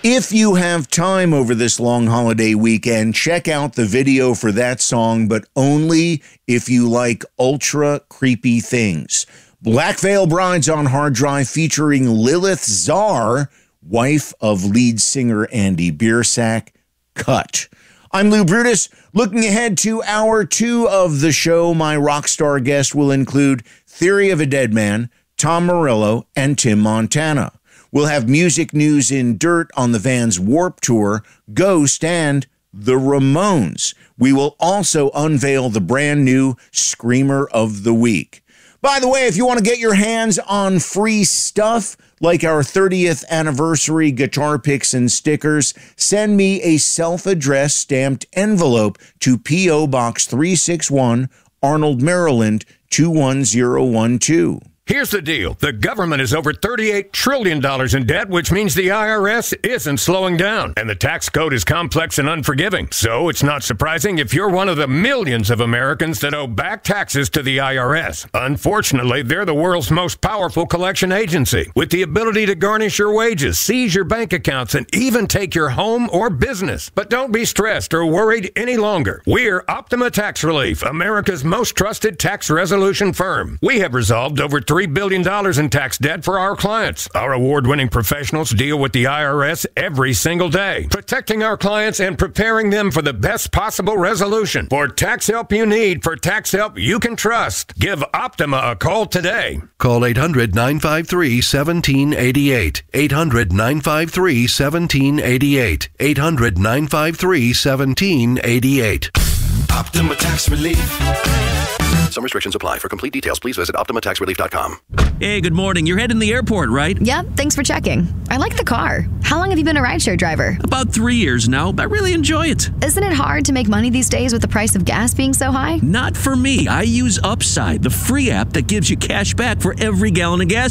If you have time over this long holiday weekend, check out the video for that song, but only if you like ultra creepy things. Black Veil Brides on hard drive featuring Lilith Czar, wife of lead singer Andy Biersack. Cut. I'm Lou Brutus. Looking ahead to hour 2 of the show, my rock star guest will include Theory of a Dead Man, Tom Morello, and Tim Montana. We'll have music news in Dirt on the Vans Warped Tour, Ghost, and The Ramones. We will also unveil the brand new Screamer of the Week. By the way, if you want to get your hands on free stuff, like our 30th anniversary guitar picks and stickers, send me a self-addressed stamped envelope to P.O. Box 361, Arnold, Maryland, 21012. Here's the deal. The government is over $38 trillion in debt, which means the IRS isn't slowing down. And the tax code is complex and unforgiving. So it's not surprising if you're one of the millions of Americans that owe back taxes to the IRS. Unfortunately, they're the world's most powerful collection agency, with the ability to garnish your wages, seize your bank accounts, and even take your home or business. But don't be stressed or worried any longer. We're Optima Tax Relief, America's most trusted tax resolution firm. We have resolved over $3 billion in tax debt for our clients. Our award-winning professionals deal with the IRS every single day, protecting our clients and preparing them for the best possible resolution. For tax help you need, for tax help you can trust, give Optima a call today. Call 800-953-1788. 800-953-1788. 800-953-1788. Optima Tax Relief. Some restrictions apply. For complete details, please visit OptimaTaxRelief.com. Hey, good morning. You're heading to the airport, right? Yep, thanks for checking. I like the car. How long have you been a rideshare driver? About 3 years now. I really enjoy it. Isn't it hard to make money these days with the price of gas being so high? Not for me. I use Upside, the free app that gives you cash back for every gallon of gas